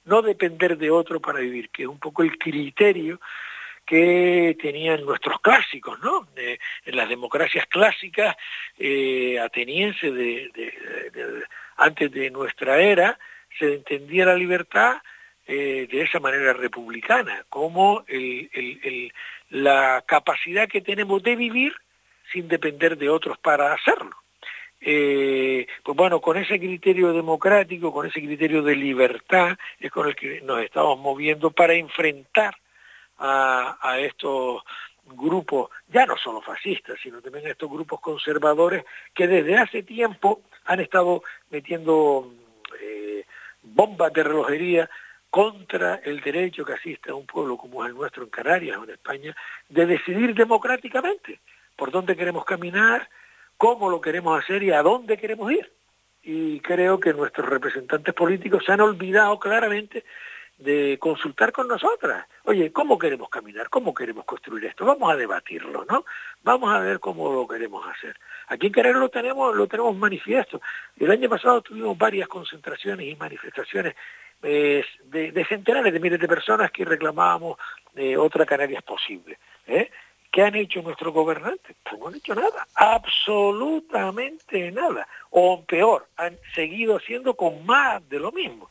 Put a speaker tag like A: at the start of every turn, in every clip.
A: no depender de otro para vivir, que es un poco el criterio que tenían nuestros clásicos, ¿no? En las democracias clásicas atenienses antes de nuestra era, se entendía la libertad de esa manera republicana, como la capacidad que tenemos de vivir sin depender de otros para hacerlo. Pues bueno, con ese criterio democrático, con ese criterio de libertad, es con el que nos estamos moviendo para enfrentar a estos grupos, ya no solo fascistas, sino también a estos grupos conservadores que desde hace tiempo han estado metiendo bombas de relojería contra el derecho que asiste a un pueblo como es el nuestro en Canarias o en España, de decidir democráticamente por dónde queremos caminar, cómo lo queremos hacer y a dónde queremos ir. Y creo que nuestros representantes políticos se han olvidado claramente de consultar con nosotras. Oye, ¿cómo queremos caminar? ¿Cómo queremos construir esto? Vamos a debatirlo, ¿no? Vamos a ver cómo lo queremos hacer. Aquí en Canarias lo tenemos manifiesto. El año pasado tuvimos varias concentraciones y manifestaciones de centenares de miles de personas que reclamábamos otra Canarias posible. ¿Qué han hecho nuestros gobernantes? Pues no han hecho nada, absolutamente nada. O peor, han seguido haciendo con más de lo mismo.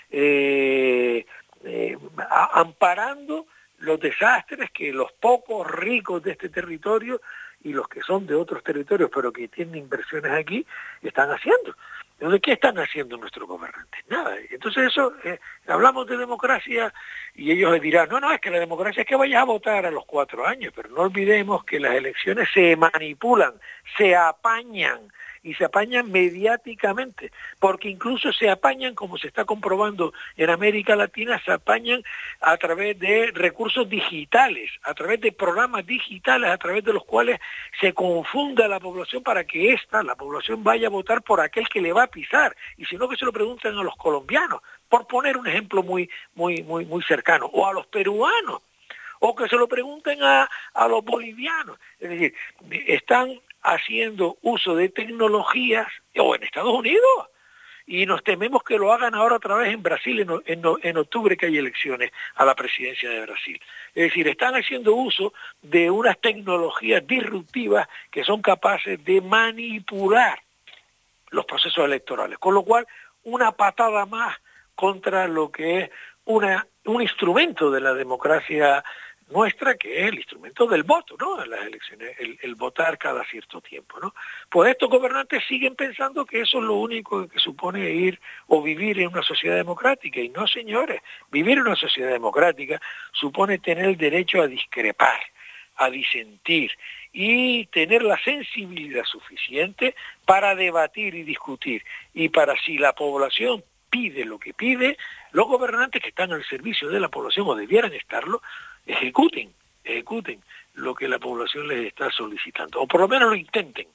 A: Amparando los desastres que los pocos ricos de este territorio y los que son de otros territorios pero que tienen inversiones aquí están haciendo. Entonces, ¿qué están haciendo nuestros gobernantes? Nada. Entonces eso, hablamos de democracia y ellos dirán, no, es que la democracia es que vayas a votar a los 4 años, pero no olvidemos que las elecciones se manipulan, se apañan, y se apañan mediáticamente, porque incluso se apañan, como se está comprobando en América Latina, se apañan a través de recursos digitales, a través de programas digitales, a través de los cuales se confunda a la población para que la población vaya a votar por aquel que le va a pisar, y si no que se lo pregunten a los colombianos, por poner un ejemplo muy cercano, o a los peruanos, o que se lo pregunten a los bolivianos. Es decir, están haciendo uso de tecnologías, o en Estados Unidos, y nos tememos que lo hagan ahora otra vez en Brasil, en octubre que hay elecciones a la presidencia de Brasil. Es decir, están haciendo uso de unas tecnologías disruptivas que son capaces de manipular los procesos electorales, con lo cual una patada más contra lo que es un instrumento de la democracia nuestra, que es el instrumento del voto, ¿no? En las elecciones, el votar cada cierto tiempo, ¿no? Pues estos gobernantes siguen pensando que eso es lo único que supone ir o vivir en una sociedad democrática, y no, señores, vivir en una sociedad democrática supone tener el derecho a discrepar, a disentir, y tener la sensibilidad suficiente para debatir y discutir, y para, si la población pide lo que pide, los gobernantes que están al servicio de la población, o debieran estarlo, ejecuten lo que la población les está solicitando, o por lo menos lo intenten.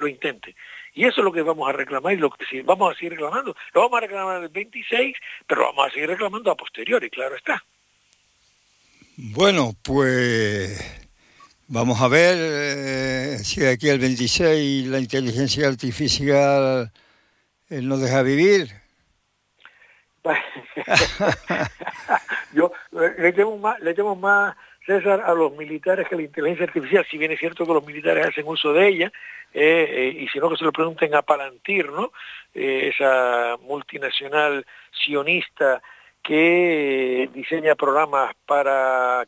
A: Y eso es lo que vamos a reclamar, y lo que vamos a seguir reclamando. Lo vamos a reclamar el 26, pero lo vamos a seguir reclamando a posteriori, claro está.
B: Bueno, pues vamos a ver si de aquí al 26 la inteligencia artificial nos deja vivir.
A: Yo le temo más, César, a los militares que a la inteligencia artificial, si bien es cierto que los militares hacen uso de ella, y si no que se lo pregunten a Palantir, ¿no? Esa multinacional sionista que diseña programas para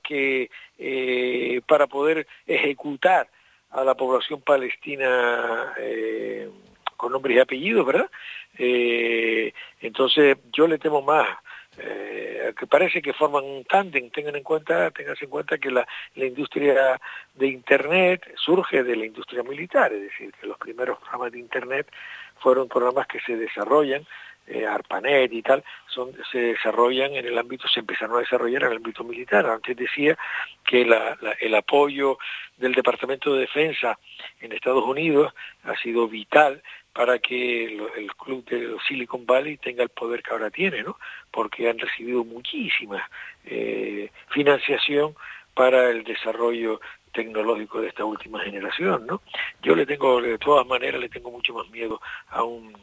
A: poder ejecutar a la población palestina con nombres y apellidos, ¿verdad? Entonces yo le temo más, que parece que forman un tándem. Ténganse en cuenta que la industria de Internet surge de la industria militar, es decir, que los primeros programas de Internet fueron programas que se desarrollan, ARPANET y tal, se empezaron a desarrollar en el ámbito militar. Antes decía que el apoyo del Departamento de Defensa en Estados Unidos ha sido vital para que el club de Silicon Valley tenga el poder que ahora tiene, ¿no? Porque han recibido muchísima financiación para el desarrollo tecnológico de esta última generación, ¿no? Yo de todas maneras le tengo mucho más miedo a un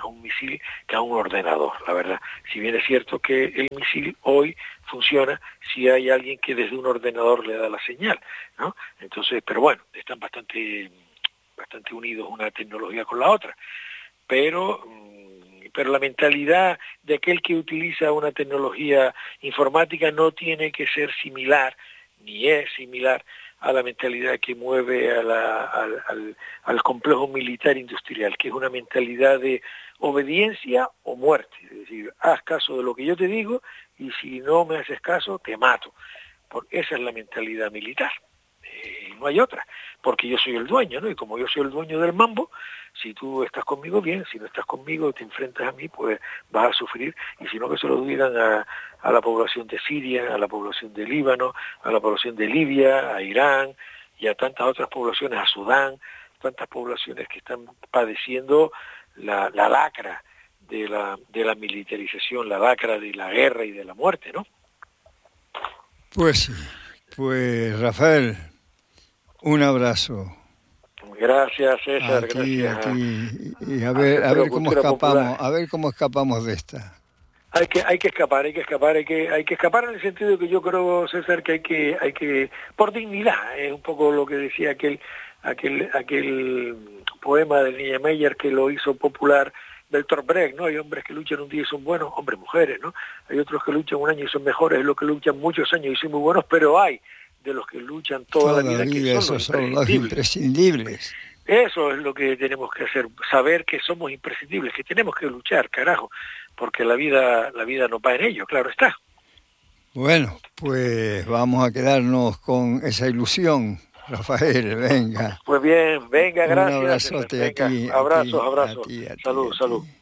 A: misil que a un ordenador, la verdad. Si bien es cierto que el misil hoy funciona si hay alguien que desde un ordenador le da la señal, ¿no? Entonces, pero bueno, están bastante unidos una tecnología con la otra. Pero la mentalidad de aquel que utiliza una tecnología informática no tiene que ser similar, ni es similar a la mentalidad que mueve al complejo militar industrial, que es una mentalidad de obediencia o muerte. Es decir, haz caso de lo que yo te digo y si no me haces caso, te mato. Esa es la mentalidad militar. No hay otra, porque yo soy el dueño, ¿no? Y como yo soy el dueño del mambo, si tú estás conmigo, bien, si no estás conmigo, te enfrentas a mí, pues vas a sufrir, y si no, que se lo digan a la población de Siria, a la población de Líbano, a la población de Libia, a Irán, y a tantas otras poblaciones, a Sudán, tantas poblaciones que están padeciendo la lacra de la militarización, la lacra de la guerra y de la muerte, ¿no?
B: Pues Rafael, un abrazo.
A: Gracias, César,
B: gracias.
A: A ti.
B: Y a ver cómo escapamos de esta.
A: Hay que escapar en el sentido que yo creo, César, que hay que por dignidad, es un poco lo que decía aquel poema de Niemeyer que lo hizo popular Bertolt Brecht, ¿no? Hay hombres que luchan un día y son buenos, hombres, mujeres, ¿no? Hay otros que luchan un año y son mejores, es los que luchan muchos años y son muy buenos, pero hay de los que luchan toda la vida que
B: son los imprescindibles.
A: Eso es lo que tenemos que hacer, saber que somos imprescindibles, que tenemos que luchar, carajo, porque la vida no va en ello, claro está.
B: Bueno, pues vamos a quedarnos con esa ilusión, Rafael, venga.
A: Pues bien, venga, gracias.
B: Un abrazote
A: venga,
B: a ti.
A: Abrazos.
B: A ti,
A: Salud.